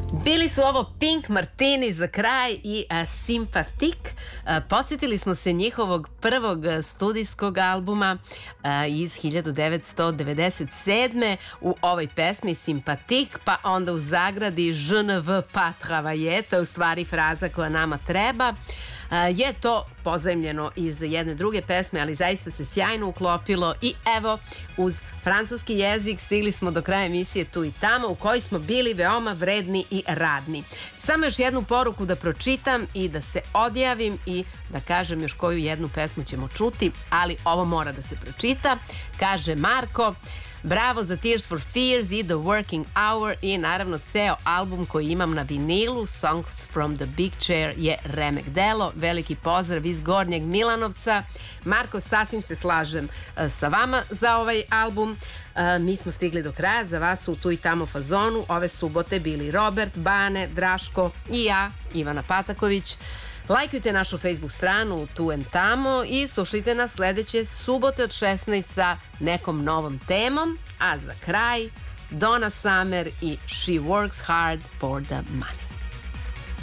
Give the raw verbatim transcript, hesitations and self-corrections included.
Bili su ovo Pink Martini za kraj i a, Simpatik. A, podsjetili smo se njihovog prvog studijskog albuma a, iz hiljadu devetsto devedeset sedme u ovoj pesmi Simpatik, pa onda u zagradi Je ne veux pas travailler, to je u stvari fraza koja nama treba. A, je to pozajmljeno iz jedne druge pesme, ali zaista se sjajno uklopilo i evo, uz francuski jezik stigli smo do kraja emisije Tu i tamo u kojoj smo bili veoma vredni i radni. Samo još jednu poruku da pročitam i da se odjavim i da kažem još koju jednu pesmu ćemo čuti, ali ovo mora da se pročita. Kaže Marko: bravo za Tears for Fears i The Working Hour i naravno ceo album koji imam na vinilu, Songs from the Big Chair je remek delo. Veliki pozdrav iz Gornjeg Milanovca. Marko, sasvim se slažem sa vama za ovaj album. Mi smo stigli do kraja, za vas su Tu i tamo fazonu ove subote bili Robert, Bane, Draško i ja, Ivana Pataković. Lajkujte našu Facebook stranu Tu and Tamo i slušajte nas sledeće subote od šesnaest sa nekom novom temom. A za kraj Donna Summer i She Works Hard for the Money.